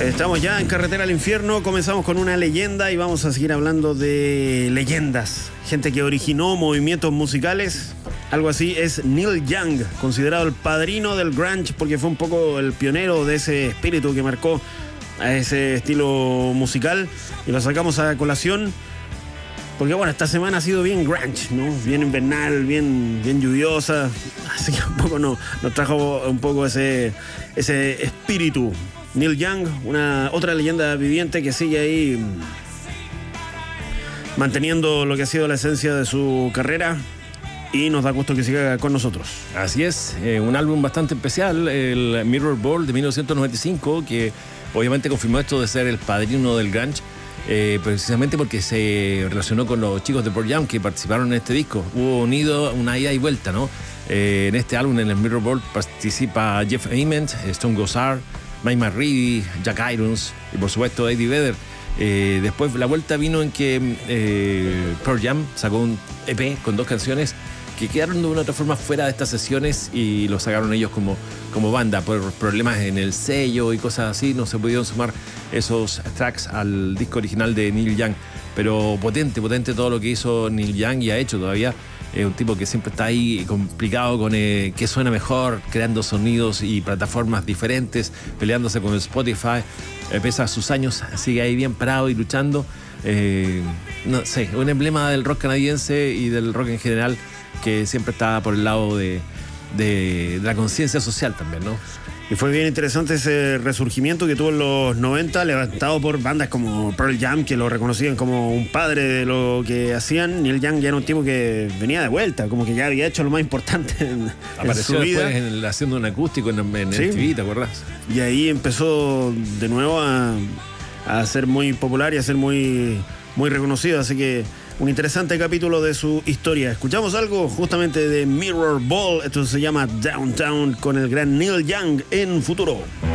Estamos ya en Carretera al Infierno, comenzamos con una leyenda y vamos a seguir hablando de leyendas. Gente que originó movimientos musicales, algo así es Neil Young, considerado el padrino del grunge porque fue un poco el pionero de ese espíritu que marcó a ese estilo musical. Y lo sacamos a colación porque bueno, esta semana ha sido bien grunge, ¿no? Bien invernal, bien lluviosa, así que un poco nos trajo un poco ese espíritu. Neil Young, otra leyenda viviente que sigue ahí manteniendo lo que ha sido la esencia de su carrera y nos da gusto que siga con nosotros. Así es, un álbum bastante especial, el Mirror Ball de 1995, que obviamente confirmó esto de ser el padrino del grunge, precisamente porque se relacionó con los chicos de Pearl Jam que participaron en este disco. Hubo unido una ida y vuelta, ¿no? En este álbum, en el Mirror Ball, participa Jeff Ament, Stone Gossard, Mike McReady, Jack Irons y por supuesto Eddie Vedder. Después la vuelta vino en que Pearl Jam sacó un EP con 2 canciones que quedaron de una u otra forma fuera de estas sesiones y lo sacaron ellos como banda. Por problemas en el sello y cosas así no se pudieron sumar esos tracks al disco original de Neil Young. Pero potente todo lo que hizo Neil Young y ha hecho todavía. Es un tipo que siempre está ahí complicado con qué suena mejor, creando sonidos y plataformas diferentes, peleándose con el Spotify. Pese a sus años, sigue ahí bien parado y luchando. No sé, un emblema del rock canadiense y del rock en general que siempre está por el lado de la conciencia social también, ¿no? Y fue bien interesante ese resurgimiento que tuvo en los 90, levantado por bandas como Pearl Jam, que lo reconocían como un padre de lo que hacían. Neil Young ya era un tipo que venía de vuelta, como que ya había hecho lo más importante en Apareció su vida. Después haciendo un acústico en ¿Sí? MTV, ¿te acuerdas? Y ahí empezó de nuevo a ser muy popular y a ser muy reconocido, así que un interesante capítulo de su historia. Escuchamos algo justamente de Mirror Ball, esto se llama Downtown con el gran Neil Young en Futuro.